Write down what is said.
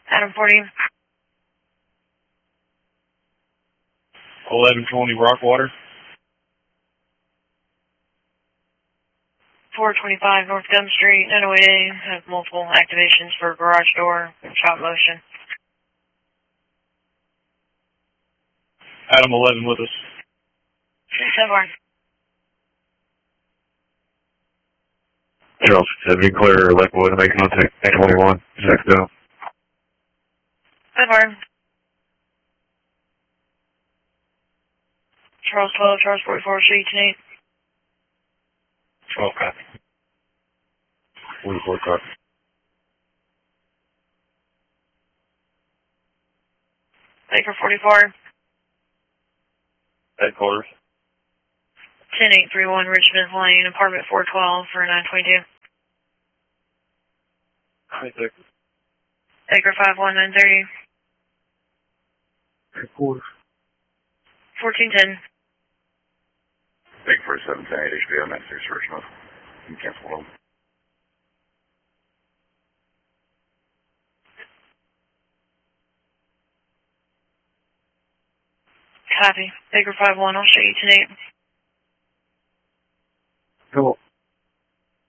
Adam 40. 1120 Rockwater. 425 North Gum Street, 908A. Have multiple activations for garage door and shop motion. Adam 11 with us. 7 Charles 70, clear Lakewood, make contact 821, check down. 7 Charles 12, Charles 44, Street 10 12 copy. 44 copy. Baker 44. Headquarters. 10831 Richmond Lane, apartment 412 for 922. 26. Baker 51930. Headquarters. 1410. Big for 710 HBO, 96 Richmond. You can cancel them. Copy. Baker 51, I'll show you tonight. Hello.